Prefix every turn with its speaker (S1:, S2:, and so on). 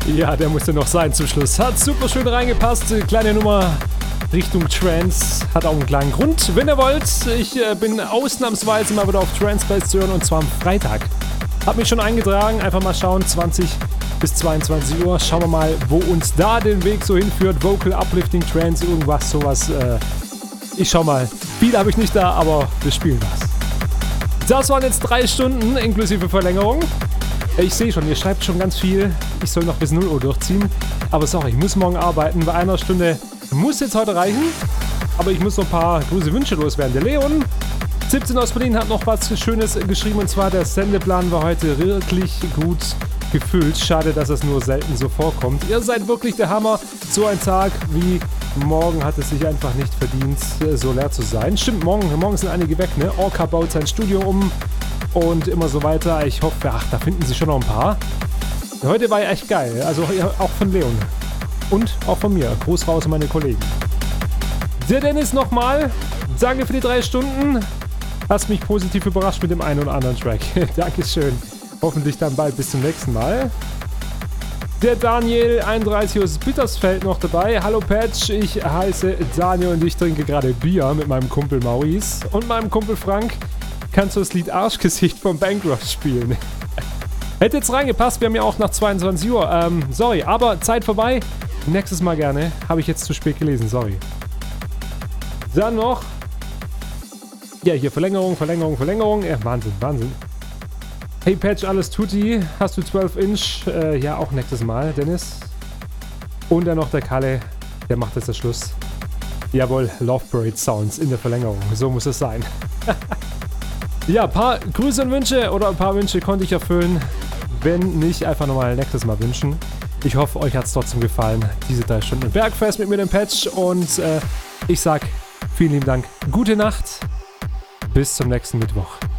S1: Ja, der musste noch sein zum Schluss. Hat super schön reingepasst. Kleine Nummer Richtung Trance. Hat auch einen kleinen Grund. Wenn ihr wollt, ich bin ausnahmsweise mal wieder auf Trance-Bass zu hören und zwar am Freitag. Hab mich schon eingetragen. Einfach mal schauen. 20 bis 22 Uhr. Schauen wir mal, wo uns da den Weg so hinführt. Vocal, Uplifting, Trance, irgendwas, sowas. Ich schau mal. Viel habe ich nicht da, aber wir spielen was. Das waren jetzt 3 Stunden inklusive Verlängerung. Ich sehe schon, ihr schreibt schon ganz viel. Ich soll noch bis 0 Uhr durchziehen. Aber sorry, ich muss morgen arbeiten. Bei einer Stunde muss jetzt heute reichen. Aber ich muss noch ein paar große Wünsche loswerden. Der Leon, 17 aus Berlin, hat noch was Schönes geschrieben. Und zwar, der Sendeplan war heute wirklich gut gefüllt. Schade, dass es nur selten so vorkommt. Ihr seid wirklich der Hammer. So ein Tag wie morgen hat es sich einfach nicht verdient, so leer zu sein. Stimmt, morgen sind einige weg, ne? Orca baut sein Studio um. Und immer so weiter. Ich hoffe, ach, da finden sich schon noch ein paar. Heute war ja echt geil. Also auch von Leon. Und auch von mir. Gruß raus an meine Kollegen. Der Dennis nochmal. Danke für die 3 Stunden. Hast mich positiv überrascht mit dem einen oder anderen Track. Dankeschön. Hoffentlich dann bald bis zum nächsten Mal. Der Daniel, 31 aus Bittersfeld noch dabei. Hallo Patch, ich heiße Daniel und ich trinke gerade Bier mit meinem Kumpel Maurice und meinem Kumpel Frank. Kannst du das Lied Arschgesicht von Bankrupt spielen? Hätte jetzt reingepasst, wir haben ja auch nach 22 Uhr. Sorry, aber Zeit vorbei. Nächstes Mal gerne. Habe ich jetzt zu spät gelesen, sorry. Dann noch. Ja, hier Verlängerung. Ja, Wahnsinn. Hey Patch, alles tutti. Hast du 12 Inch? Ja, auch nächstes Mal, Dennis. Und dann noch der Kalle. Der macht jetzt den Schluss. Jawohl, Love Parade Sounds in der Verlängerung. So muss es sein. Ja, ein paar Grüße und Wünsche oder ein paar Wünsche konnte ich erfüllen. Wenn nicht, einfach nochmal nächstes Mal wünschen. Ich hoffe, euch hat es trotzdem gefallen, diese 3 Stunden Bergfest mit mir, dem Patch. Und ich sag vielen lieben Dank. Gute Nacht. Bis zum nächsten Mittwoch.